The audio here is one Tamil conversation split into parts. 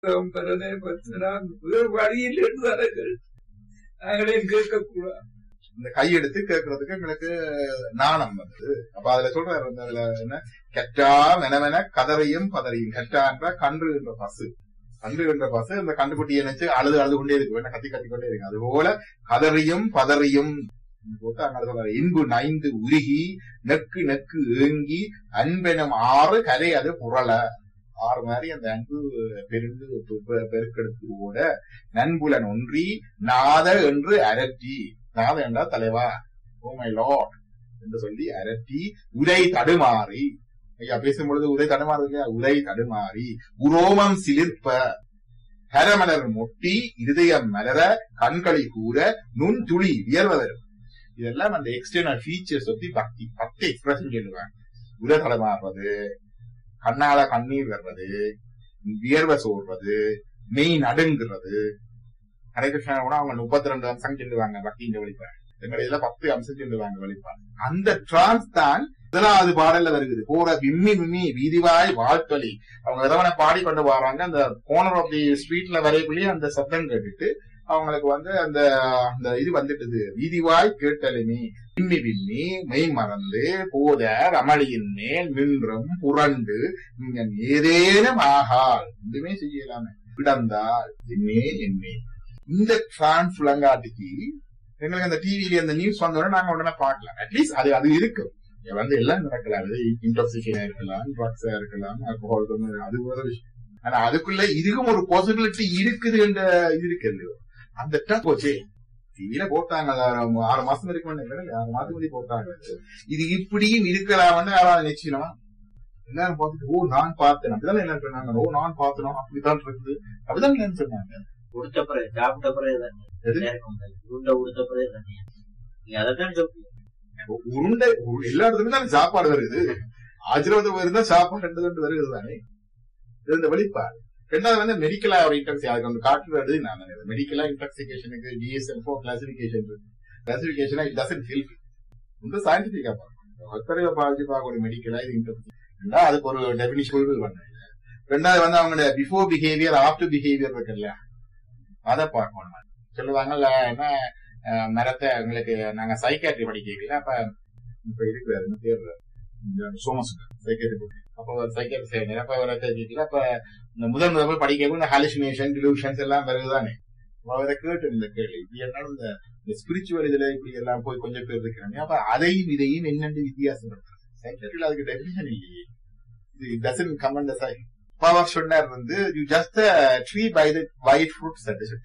பரனே பத்தினான் வேறு வழியில் எடுத்தார்கள். நாங்களே கேட்கக்கூடாது. இந்த கையெடுத்து கேட்கறதுக்கு எங்களுக்கு நாணம் வந்தது. அப்ப அதுல சொல்றாரு, அதுல என்ன, கெட்டா மெனவென கதறையும் பதறையும். கெட்டா என்ற கன்று என்ற பசு, கன்று என்ற பசு அந்த கண்டுகுட்டியை நினைச்சு அழுது அழுது கொண்டே இருக்கு, வேணா கத்தி கத்தி கொண்டே இருக்கு. அது போல கதறியும் பதறியும் போட்டு அங்க சொல்றாரு, இன்பு நைந்து உருகி நெக்கு நெக்கு ஏங்கி அன்பெனும் ஆறு கலை அது புரள. ஆறு மாதிரி அந்த அன்பு பெருந்து பெருக்கெடுத்து ஓட நண்புலன் ஒன்றி நாத என்று அரற்றி. நாத என்றால் தலைவா, ஓ மை லார்ட் என்று சொல்லி அரற்றி உரை தடுமாறி. ஐயா பேசும்பொழுது உரை தடுமாறு இல்லையா, உரை தடுமாறி உரோமம் சிலிர்ப்ப ஹரமலர் மொட்டி இருதயம் மலர கண்களி கூற நுண் துளி வியர்வதர். இதெல்லாம் அந்த எக்ஸ்டர்னல் ஃபீச்சர்ஸ் பத்தி பக்தி 10 எக்ஸ்பிரஷன் சொல்லுவாங்க. உரை தடுமாறுறது, கண்ணால கண்ணீர் வர்றது, வியர்வை சோர்றது, மெய் நடுங்கிறது. ஹரே கிருஷ்ணா கூட அவங்க 32 அம்சம் சொல்லுவாங்க பக்தியின் வெளிப்பாடு. எங்களை இதுல 10 அம்சம் சொல்லுவாங்க வெளிப்பாடு. அந்த டிரான்ஸ் தான் முதலாவது பாடல்ல வருகிறது. போற விம்மி விம்மி வீதிவாய் வாழ்த்தொலி. அவங்க எதவனை பாடி கொண்டு வராங்க. அந்த கோர்னர் ஆஃப் தி ஸ்ட்ரீட்ல வரைக்குள்ளேயே அந்த சத்தம் கேட்டுட்டு அவங்களுக்கு அந்த அந்த இது வந்துட்டுது. வீதிவாய் கேட்டலுமி விம்மி விம்மி மெய் மறந்து போத ரமளியின் மேல் நின்றும் புரண்டு ஏதேனும் ஆகால் எதுவுமே செய்யலாமே கிடந்தால் என்னே என்னே. இந்த டிரான்ஸ் விளங்காட்டுக்கு எங்களுக்கு அந்த டிவில அந்த நியூஸ் வந்தோடனே நாங்க உடனே பார்க்கலாம். அட்லீஸ்ட் அது இருக்கு. எல்லாம் நடக்கலாம். இன்டாக்சிகேஷனா இருக்கலாம், ட்ரக்ஸா இருக்கலாம், ஆல்கஹால், அது ஒரு விஷயம். ஆனா அதுக்குள்ள இதுக்கும் ஒரு பாசிபிலிட்டி இருக்குது என்ற இது இருக்கு. அந்த போச்சு டிவில போட்டாங்க 6 மாசம் வரைக்கும் 6 மாசம் வரைக்கும் போட்டாங்க. இது இப்படியும் இருக்கலாம்னு யாராவது நிச்சயமா எல்லாரும் பார்த்துட்டு, ஓ நான் பார்த்தேன் அப்படிதான் என்ன சொன்னாங்க, ஓ நான் பார்த்தனும் அப்படித்தான் இருக்குது அப்படிதான் என்ன சொன்னாங்க. உடுத்த பிறகு சாப்பிட்ட பிறகு உருண்டை உடுத்த பிறகு நீங்க அதைத்தான் உருண்டை எல்லா இடத்துலயும் தான் சாப்பாடு வருது. ஆச்சரியத்துக்கு வருதா சாப்பாடு வருது தானே. இது இந்த வெளிப்பாடு. ரெண்டாவது மெடிக்கலா ஒரு இன்டாக்சி அதுக்கு வந்து காட்டுறது. நான் மெடிக்கலா இன்டாக்சிகேஷனுக்கு DSM-4 கிளாசிபிகேஷன் இருக்கு. கிளாசிபிகேஷனா இட் டசன்ட் ஹெல்ப். ரொம்ப சயின்டிபிக்கா பார்க்கணும். பார்க்க ஒரு மெடிக்கலா இது இன்டாக்சி அதுக்கு ஒரு டெபினிஷன் பண்ண. ரெண்டாவது அவங்களோட பிஃபோர் பிஹேவியர் ஆஃப்டர் பிஹேவியர் இருக்கு இல்லையா, அதை பார்க்கணும். சொல்லுவாங்கல்ல என்ன, மரத்தை உங்களுக்கு நாங்க சைக்காட்ரி படிக்கல. அப்ப இப்ப இருக்கிறாரு பேர் சோமஸ் சைக்காட்ரி. அப்ப சைக்காட்ரி செய்யணும். அப்ப கேட்கல. அப்ப இந்த முதல் படிக்க இந்த ஹாலுசினேஷன் டிலூஷன்ஸ் எல்லாம் வருதுதானே. அவரை கேட்டு இந்த கேள்வி இப்படி என்னாலும் இந்த ஸ்பிரிச்சுவல் இதுல இப்படி எல்லாம் போய் கொஞ்சம் பேர் இருக்கிறாங்க. அப்ப அதையும் இதையும் என்னென்று வித்தியாசப்படுத்துறது. சைக்காட்ரியில அதுக்கு டெபினிஷன் இல்லையே. இது doesn't come under side. Power சொன்னார் you just tree by the white fruits.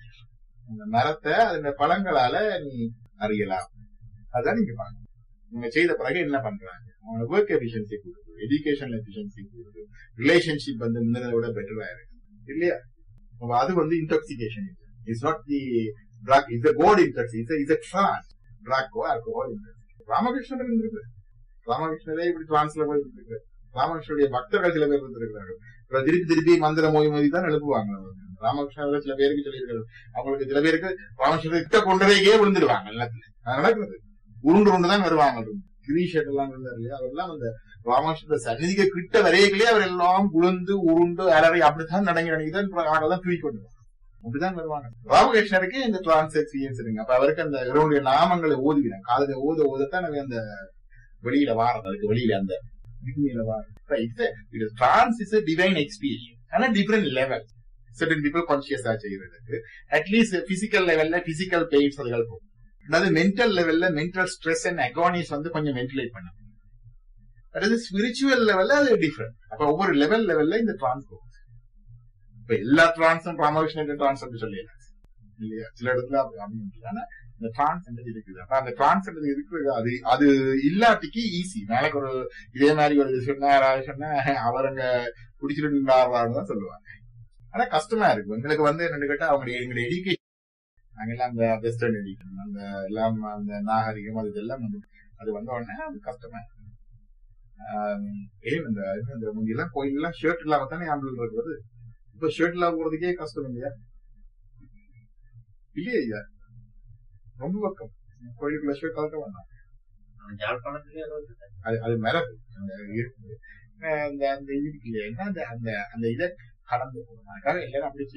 அந்த மரத்தை அதோட பழங்களால நீ அறியலாம். அதான் நீங்க பாருங்க. நீங்க செய்த பிறகு என்ன பண்றாங்க, அவங்களோட ஒர்க் எஃபிஷியன்சி கூடுது, எஜுகேஷன் எஃபிஷியன்சி கூடுது, ரிலேஷன்ஷிப் முன்னதை விட பெட்டரா இருக்கு இல்லையா. அது intoxication. It's not the drug, it's a god intoxication, it's a trance. ட்ரக்கோ alcohol intoxication. Ramakrishnan இருக்கு. ராமகிருஷ்ணரே இப்படி டிரான்ஸ்ல போய் இருக்கு. ராமகிருஷ்ணனுடைய பக்தர்கள் சில பேர் இருந்திருக்கிறார்கள். திருப்பி திருப்பி மந்திர மொழி தான் எழுப்புவாங்க. ராமகிருஷ்ணன் சில பேருக்கு சொல்லியிருக்காரு. அவங்களுக்கு சில பேருக்கு ராமகிருஷ்ணன் கிட்ட கொண்டதையே விழுந்துடுவாங்க. நிலத்துல நடக்கிறது உருண்டு தான் வருவாங்க. கிரீஷட் எல்லாம் இருந்தாரு இல்லையா, அவரெல்லாம் அந்த ராமகிருஷ்ண சன்னிதிக்கு கிட்ட வரையிலே அவர் எல்லாம் உளுந்து உருண்டு அலறி அப்படித்தான் நடங்கிதான் தூக்கி கொண்டு அப்படிதான் வருவாங்க. ராமகிருஷ்ணருக்கு இந்த டிரான்ஸ் எக்ஸ்பீரியன்ஸ் இருக்கு. அப்ப அவருக்கு அந்த இவருடைய நாமங்களை ஓதுவினாங்க. காதல ஓதத்தான் அந்த வெளியில வாரம். அதுக்கு வெளியில அந்த trance is a divine experience and a different level. Certain people conscious ஆச்சரியதுக்கு at least physical லெவல்ல பிசிக்கல் பெயின்ஸ் அதுகள் போகும். அதாவது மென்டல் லெவல்ல மென்டல் ஸ்ட்ரெஸ் அண்ட் அகானிஸ் கொஞ்சம் வென்டிலேட் பண்ணும். அதாவது ஸ்பிரிச்சுவல் லெவல்ல அது டிஃபரெண்ட். அப்ப ஒவ்வொரு லெவல்ல இந்த டிரான்ஸ் போகும். இப்ப எல்லா டிரான்ஸும் ராமகிருஷ்ணன் டிரான்ஸ் அப்படி சொல்லலாம் இல்லையா. சில இடத்துல அப்படி ஆனா இந்த டிரான்ஸ் இருக்குது. அப்ப அந்த டிரான்ஸ் இருக்குது. அது இல்லாட்டிக்கு ஈஸி. நாளைக்கு ஒரு இதே மாதிரி ஒரு சொன்ன அவருங்க குடிச்சிட்டு தான் சொல்லுவாங்க. ஆனா கஷ்டமா இருக்கு எங்களுக்கு. என்னன்னு கேட்டா எங்களுடைய எஜுகேஷன் நாங்கெல்லாம் அந்த வெஸ்டர்ன் எஜுகேஷன் அந்த எல்லாம் அந்த நாகரிகம் அது இதெல்லாம் அது உடனே அது கஷ்டமா இருக்கு. இந்த முன்னெல்லாம் கோயில் எல்லாம் ஷர்ட் இல்லாம தானே ஆம்புலன்ஸ் இருக்கிறது. இப்ப ஷர்ட் இல்லாம போறதுக்கே கஷ்டம் இல்லையா இல்லையா ஐயா. ரொம்ப பக்கம் கோயிலுக்குள்ள ஷர்ட் கலக்க வேண்டாம். அது மரபு அந்த இருக்கு இல்லையா. அந்த இதை கடந்து போகணும். அதுக்காக எல்லாரும் அப்படி